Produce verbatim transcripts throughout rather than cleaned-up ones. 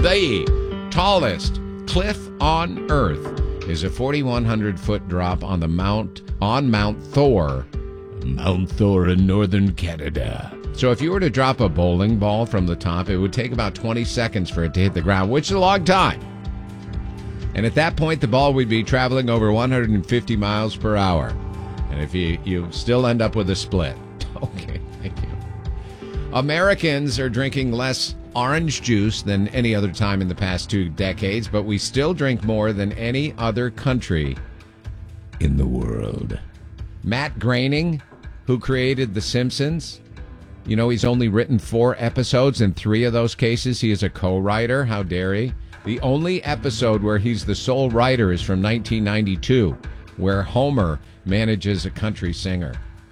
The tallest cliff on Earth is a forty-one hundred foot drop on the Mount on Mount Thor, Mount Thor in northern Canada. So if you were to drop a bowling ball from the top, it would take about twenty seconds for it to hit the ground, which is a long time. And at that point, the ball would be traveling over one hundred fifty miles per hour. And if you, you still end up with a split. Okay, thank you. Americans are drinking less orange juice than any other time in the past two decades, but we still drink more than any other country in the world. Matt Groening, who created The Simpsons, you know, he's only written four episodes. In three of those cases, he is a co-writer. How dare he? The only episode where he's the sole writer is from nineteen ninety-two, where Homer manages a country singer.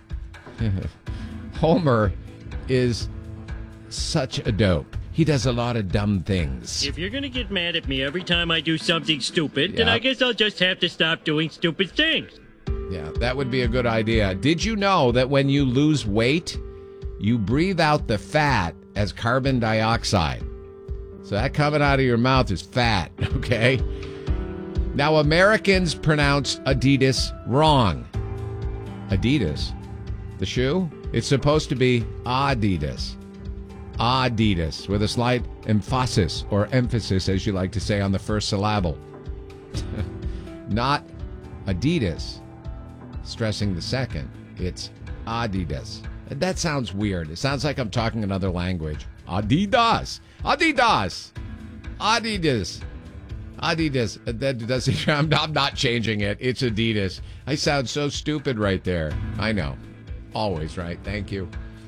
Homer is such a dope. He does a lot of dumb things. If you're going to get mad at me every time I do something stupid, yeah. then I guess I'll just have to stop doing stupid things. Yeah, that would be a good idea. Did you know that when you lose weight, you breathe out the fat as carbon dioxide? So that coming out of your mouth is fat, okay? Now, Americans pronounce Adidas wrong. Adidas? The shoe? It's supposed to be Adidas. Adidas, with a slight emphasis, or emphasis, as you like to say, on the first syllable. Not Adidas, stressing the second. It's Adidas. That sounds weird. It sounds like I'm talking another language. Adidas. Adidas. Adidas. Adidas. That doesn't. I'm not, I'm not changing it. It's Adidas. I sound so stupid right there. I know. Always right. Thank you.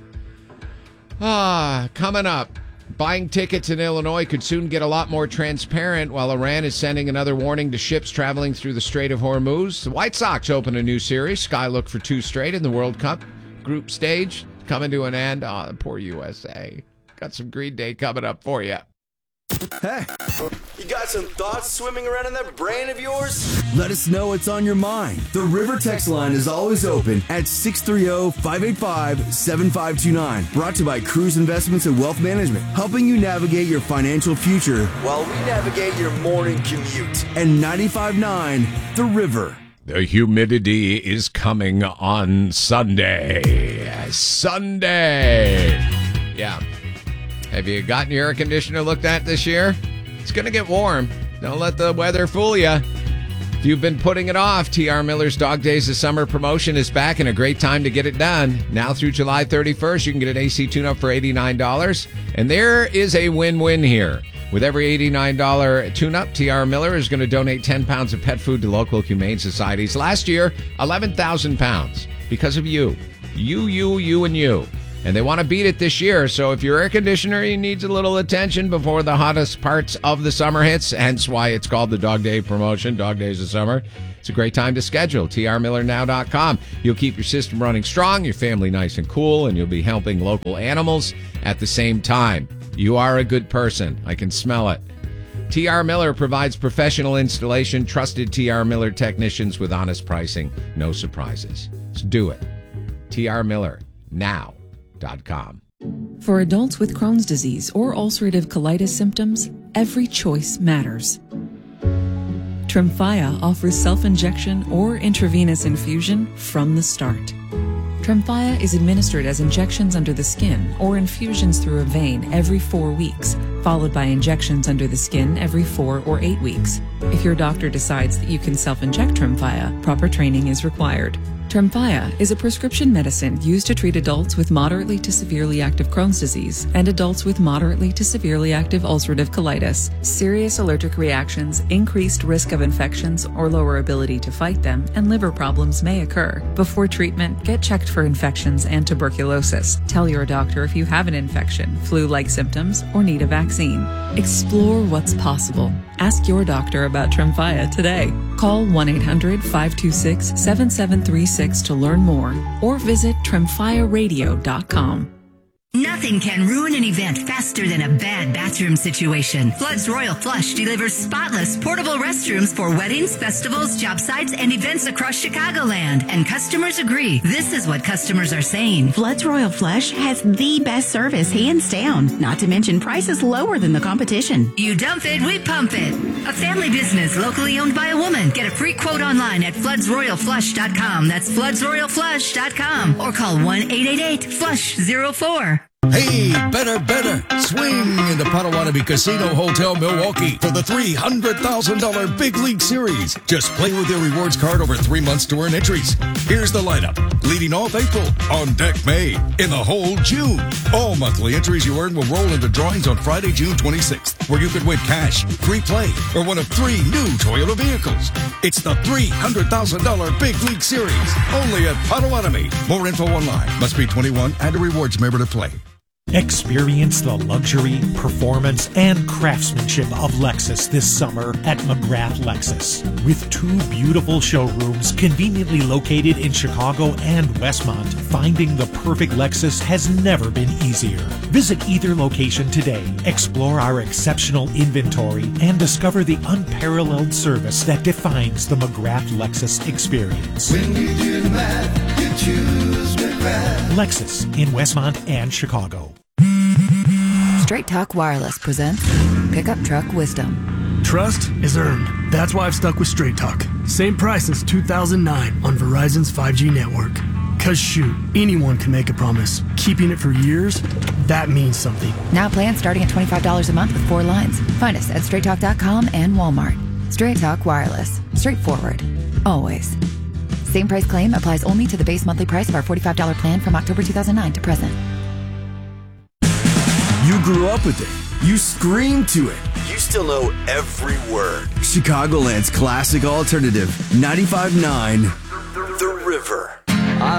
Ah, coming up. Buying tickets in Illinois could soon get a lot more transparent while Iran is sending another warning to ships traveling through the Strait of Hormuz. The White Sox open a new series. Skylook for two straight in the World Cup group stage. Coming to an end. Oh, poor U S A. Got some Green Day coming up for you. Hey, you got some thoughts swimming around in that brain of yours? Let us know what's on your mind. The River text line is always open at six three zero, five eight five, seven five two nine. Brought to you by Cruise Investments and Wealth Management, helping you navigate your financial future while we navigate your morning commute. And ninety-five point nine, The River. The humidity is coming on Sunday. Sunday. Yeah. Have you gotten your air conditioner looked at this year? It's going to get warm. Don't let the weather fool you. If you've been putting it off, T R Miller's Dog Days of Summer promotion is back and a great time to get it done. Now through July thirty-first, you can get an A C tune-up for eighty-nine dollars. And there is a win-win here. With every eighty-nine dollars tune-up, T R Miller is going to donate ten pounds of pet food to local humane societies. Last year, eleven thousand pounds because of you. You, you, you, and you. And they want to beat it this year, so if your air conditioner needs a little attention before the hottest parts of the summer hits, hence why it's called the Dog Day promotion, Dog Days of Summer, it's a great time to schedule, T R miller now dot com. You'll keep your system running strong, your family nice and cool, and you'll be helping local animals at the same time. You are a good person. I can smell it. T R Miller provides professional installation, trusted T R Miller technicians with honest pricing, no surprises. So do it. T R miller now dot com. For adults with Crohn's disease or ulcerative colitis symptoms, every choice matters. Tremfya offers self-injection or intravenous infusion from the start. Tremfya is administered as injections under the skin or infusions through a vein every four weeks, followed by injections under the skin every four or eight weeks. If your doctor decides that you can self-inject Tremfya, proper training is required. Tremfya is a prescription medicine used to treat adults with moderately to severely active Crohn's disease and adults with moderately to severely active ulcerative colitis. Serious allergic reactions, increased risk of infections or lower ability to fight them, and liver problems may occur. Before treatment, get checked for infections and tuberculosis. Tell your doctor if you have an infection, flu-like symptoms, or need a vaccine. Explore what's possible. Ask your doctor about Tremfya today. Call one eight hundred, five two six, seven seven three six to learn more or visit tremfya radio dot com. Now Nothing can ruin an event faster than a bad bathroom situation. Flood's Royal Flush delivers spotless, portable restrooms for weddings, festivals, job sites, and events across Chicagoland. And customers agree. This is what customers are saying. Flood's Royal Flush has the best service, hands down. Not to mention prices lower than the competition. You dump it, we pump it. A family business locally owned by a woman. Get a free quote online at floods royal flush dot com. That's floods royal flush dot com. Or call one eight eight eight flush zero four. Hey, better, better. Swing into Potawatomi Casino Hotel Milwaukee for the three hundred thousand dollars Big League Series. Just play with your rewards card over three months to earn entries. Here's the lineup. Leading off April, on deck May, in the hole June. All monthly entries you earn will roll into drawings on Friday, June twenty-sixth, where you could win cash, free play, or one of three new Toyota vehicles. It's the three hundred thousand dollars Big League Series, only at Potawatomi. More info online. Must be twenty-one and a rewards member to play. Experience the luxury, performance, and craftsmanship of Lexus this summer at McGrath Lexus. With two beautiful showrooms conveniently located in Chicago and Westmont, finding the perfect Lexus has never been easier. Visit either location today, explore our exceptional inventory, and discover the unparalleled service that defines the McGrath Lexus experience. When you do the math, you choose McGrath. Lexus in Westmont and Chicago. Straight Talk Wireless presents Pickup Truck Wisdom. Trust is earned. That's why I've stuck with Straight Talk. Same price since two thousand nine on Verizon's five G network. Cause shoot, anyone can make a promise. Keeping it for years, that means something. Now plans starting at twenty-five dollars a month with four lines. Find us at straight talk dot com and Walmart. Straight Talk Wireless. Straightforward. Always. Same price claim applies only to the base monthly price of our forty-five dollars plan from October two thousand nine to present. You grew up with it. You screamed to it. You still know every word. Chicagoland's classic alternative, ninety-five point nine The River.